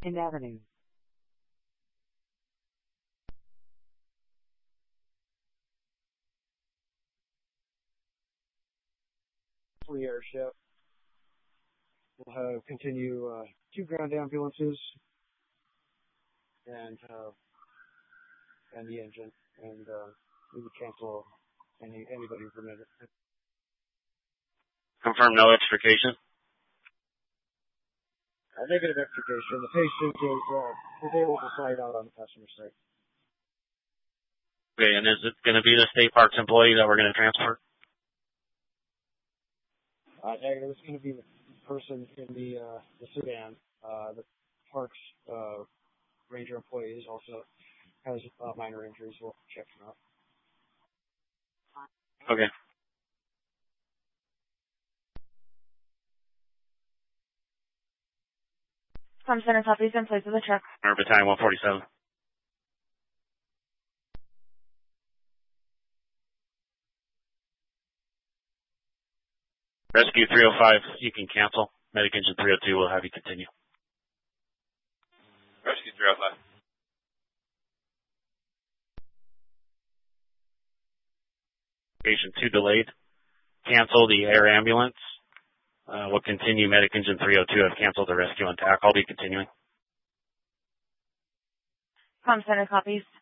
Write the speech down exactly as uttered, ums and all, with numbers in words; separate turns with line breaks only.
Washington Avenue.
Free airship. We'll have continue uh, two ground ambulances and uh, and the engine, and uh, we would cancel any anybody permitted.
Confirm no extrication.
Uh, negative extrication. The patient is uh, available to site out on the passenger side.
Okay, and is it going to be the State Parks employee that we're going to transfer?
Uh, negative. It's going to be the person in the uh, the sedan. Uh, the Parks uh, Ranger employees also has uh, minor injuries. We'll check them out.
Okay.
Com Center copies in place of the truck.
Or Battalion one forty-seven. Rescue three oh five, you can cancel. Medic Engine three oh two will have you continue.
Rescue three oh five.
Patient two delayed. Cancel the air ambulance. Uh, we'll continue. Medic Engine three oh two have canceled the rescue and tack. I'll be continuing.
Com Center copies.